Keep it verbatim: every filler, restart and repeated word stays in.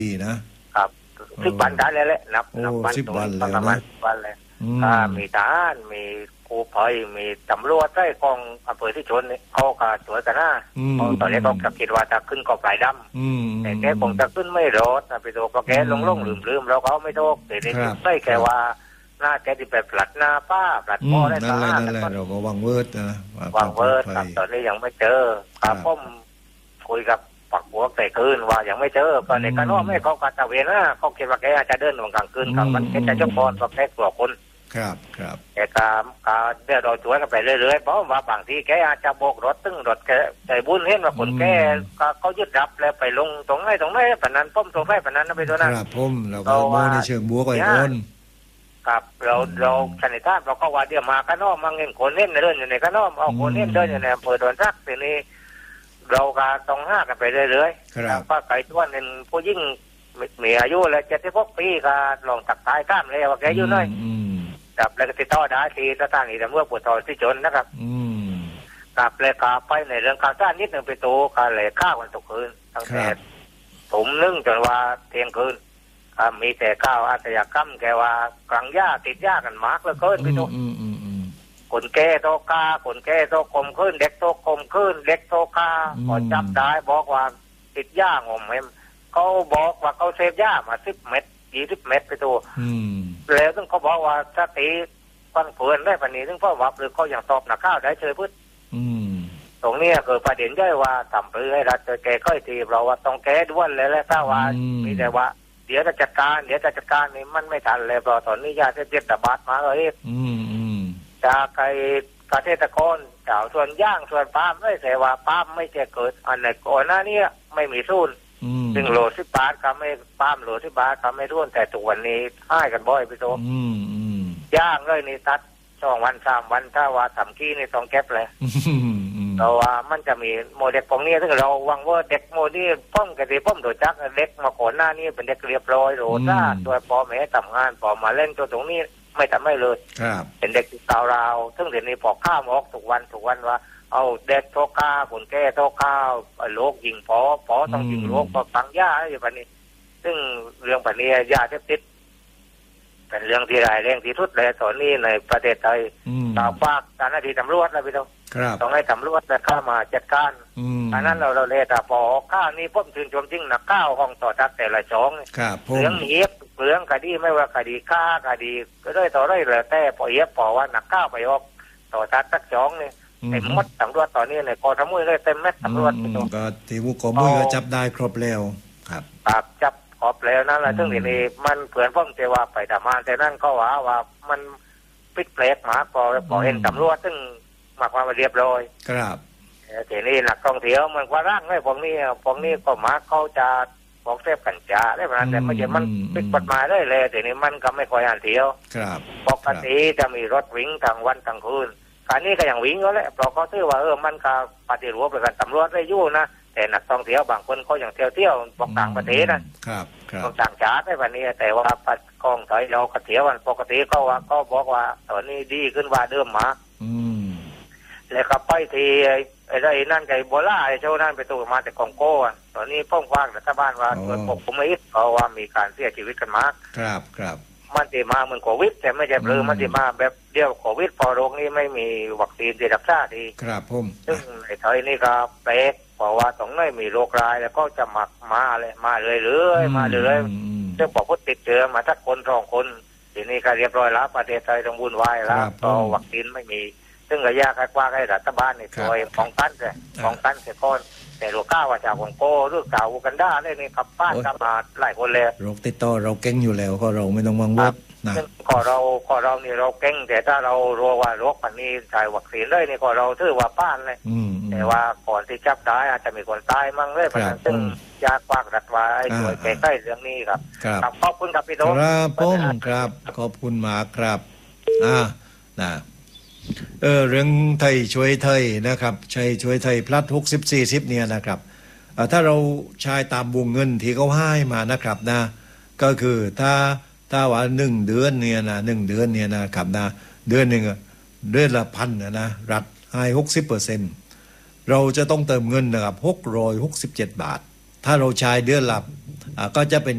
ดีนะครับสิบวันได้เลยแหละนับนับวันสิบวันแล้วประมาณสิบวันเลยมีทหารมีกู้ภัยมีตำรวจใต้กองอำเภอที่ชนเขาก็สวยกันนะตอนนี้ก็คิดว่าจะขึ้นก็ปลายดำแต่แกคงจะขึ้นไม่รอดนะไปดูก็แกลงลงลืมลืมแล้วเขาไม่โทษแต่นี่ไม่แค่ว่าหน้าแกที่ไปผลัดหน้าป้าผลัดพ่อได้ตานั่นแหละเราก็วางเวิร์ดนะวางเวิร์ดตอนนี้ยังไม่เจอครับผมคุยกับปักหัวแต่คืนว่ายังไม่เจอตอนนี้ก็น้อไม่เขากาตะเวนนะเขาคิดว่าแกอาจจะเดินกลางคืนกลางวันแกจะยกบอลเพราะแกกลัวคนครับครับแกกาการเดี๋ยวเราช่วยกันไปเรื่อยๆเพราะว่าบางทีแกอาจจะโบกรถตึ้งรถแกใจบุญเห็นว่าคนแกเขายึดรับแล้วไปลงตรงไหนตรงไหนปนันป้อมตรงไหนปนันไปตัวนั้นครับผมเราก็มองในเชิงบวกไอ้คนครับเราเราชนิดท่านเราก็ว่าเดี๋ยวมากันน้อมมาเงินคนเล่นเดินอยู่ในกันน้อมเอาคนเล่นเดินอยู่ในอำเภอดอนซักทีนี้เราก็ต้องห้ากันไปเรื่อยๆป้าไก่ตัวนึงผู้ยิ่งมีอายุแล้วเจ็ดสิบหกปีก็ลองตักตายข้ามเลยว่าแกอยู่น้อยกับแล้วก็ติดต่อได้ที่สถานีตำรวจปตทที่ชนนะครับกับเลยกาไปในเรื่องการสร้างนิดหนึ่งไปโตการเลยฆ่าวันตกคืนตั้งแต่ถุ่มนึ่งจนว่าเที่ยงคืนมีแต่ข้าวอาชญากรรมแกว่ากลางหญ้าติดหญ้ากันมากแล้วเกินไปโตคนแก่โตกาคนแก่โตกลมขึ้นเด็กโตกลมขึ้นเด็กโตกาพอจับได้บอกว่าติดหญ้างมเอ็มเขาบอกว่าเขาเสพหญ้ามาสิบเม็ดยี่สิบเม็ดไปตัวแล้วซึ่งเขาบอกว่าสติฟังเฟือนได้ปานนี้ซึ่งพ่อวับหรือเขาอย่างตอบหนักข้าวได้เฉยพึ่งตรงนี้เกิดประเด็นย่อยว่าทำเพื่อให้รัฐแกค่อยทีเราว่าต้องแก้ด้วนเลยแล้วถ้าว่ามีแต่ว่าเดี๋ยวจะจัดการเดี๋ยวจะจัดการนี่มันไม่ทันเลยเพราะตอนนี้ยาเสพติดระบาดมาเลยจากไอ้เกษตรกรเจ้าส่วนย่างส่วนปาล์มไม่ใช่ว่าปาล์มไม่จะเกิดอันไหนก่อนหน้านี้ไม่มีสู้ซึ่งโหลสิบบาทเขาไม่ปาล์มโหลสิบบาทเขาไม่ร่วนแต่ตัววันนี้ให้กันบ่อยไปตัวย่างเลยนี่ตัดสองวันสามวันถ้าว่าทำขี้นี่ต้องแก๊ปเลยเพราะว่ามันจะมีโมเด็กของนี้ซึ่งเราวังว่าเด็กโมนี่ป้อมกติป้อมโดยจักเด็กมาก่อนหน้านี้เป็นเด็กเรียบร้อยโหลซ่าตัวพอแม่ทำงานพอมาเล่นตัวตรงนี้ไม่ทำไม่เลยเป็นเด็กสาวเราซึ่งเดี๋ยวนี้พอข้ามออกทุกวันทุกวันว่าเอาเด็กโตก้าคนแก่โตก้าโรคยิงพอพอต้องยิงโรคพอฟังยาอะไรแบบนี้ซึ่งเรื่องแบบนี้ยาเสพติดเป็นเรื่องที่ร้ายแรงที่สุดเลยตอนนี้ในประเทศไทยตามฝากการหน้าที่ตำรวจนะพี่ต้องต้องให้ตำรวจเข้ามาจัดการอันนั้นเราเราเลยแต่พอข้าวนี้พ่มชื่นชมจริงนักข้าวห้องต่อทักแต่ละช่องเรื่องเอียบเรื่องคดีไม่ว่าคดีฆ่าคดีก็ได้ต่อได้เลยแต่พอเอียบพอว่านักข้าวไปออกต่อทักสักช่องนี่เต็มมัดตำรวจตอนนี้ในกอทมเลยเต็มเม็ดตำรวจก็ที่วุกมุ้ยก็จับได้ครบแล้วครับครับจับครบแล้วนั่นแหละซึ่งทีนี้มันเผื่อพ่อมเจว่าไปทำงานแต่นั่นก็ว่าว่ามันปิดเปลกมาพอพอเห็นตำรวจซึ่งมาความเรียบร้อยครับทีนี้นักท่องเที่ยวมันกว่าร่างไอ้พวกนี้พวกนี้ก็มาเขาจะบอกเสพกัญชาได้ประมาณแต่ไม่ใช่มันปิดกฎหมายได้เลยทีนี้มันก็ไม่ค่อยอ่านเที่ยวปกติจะมีรถวิ่งทางวันทางคืนการนี้ก็อย่างวิ่งก็แล้วเพราะเขาถือว่าเออมันก็ปฏิรูปเป็นการตำรวจได้ยู่นะแต่นักท่องเที่ยวบางคนเขาอย่างเที่ยวเที่ยวบอกต่างประเทศนะครับบอกต่างชาติได้แบบนี้แต่ว่าปัดกองถอยเราก็เที่ยววันปกติก็ว่าก็บอกว่าตอนนี้ดีขึ้นว่าเดิมมาแล้วก็ไปที่ไอ้ไอ้นั่นไอ้โบล่าไอ้เจ้านั่นไปตัวมาแต่กองโก้ตอนนี้พ่อคว้างรัฐบาลว่าตัวปกคุมไม่เพราะว่ามีการเสียชีวิตกันมากครับครับมันจะมาเหมือนโควิดแต่ไม่ใช่เบลอมันจะมาแบบเดียวโควิดพอโรคนี้ไม่มีวัคซีนที่รักษาดีครับผมซึ่งไอ้ไทยนี่ก็เป๊ะเพราะว่าตรงนี้มีโรคร้ายแล้วก็จะหมักมาเลยมาเลยเรื่อยมาเลยซึ่งพอพูดติดเชื้อมาทักคนสองคนทีนี้ก็เรียบร้อยแล้วประเทศไทยต้องวุ่นวายแล้วเพราะวัคซีนไม่มีซึ่งก็ยากกว่าให้รัฐบาลนี่ช่วยป้องกันเลยป้องกันเสียก่อนแต่โรคก้าว่าจากของโก้หรือจากอูกันดาเนี่ยนี่ขับป้านขับมาหลายคนเลยโรคติดต่อเราเก่งอยู่แล้วก็เราไม่ต้องวังวัดนะก็เราก็เรานี่เราเก่งแต่ถ้าเรารู้ว่าโรคพันนี้ใช้วัคซีนเลยนี่ก็เราถือว่าป้านเลยแต่ว่าก่อนที่จับได้อาจจะมีคนตายมั่งเลยเพราะฉะนั้นซึ่งยากกว่ารัฐว่าไอ้ช่วยแก้ไขเรื่องนี้ครับขอบคุณครับพี่โตครับผมครับขอบคุณมากครับอ่านะเออเรื่องไทยช่วยไทยนะครับใช้ช่วยไทยพลัดหกสิบสี่สิบเนี่ยนะครับถ้าเราใช้ตามวงเงินที่เขาให้มานะครับนะก็คือถ้าถ้าว่าหนึ่งเดือนเนี่ยนะหนึ่งเดือนเนี่ยนะครับนะเดือนหนึ่งเดือนละพันนะนะรัฐให้หกสิบเปอร์เซ็นต์เราจะต้องเติมเงินนะครับหกร้อยหกสิบเจ็ดบาทถ้าเราใช้เดือนละก็จะเป็น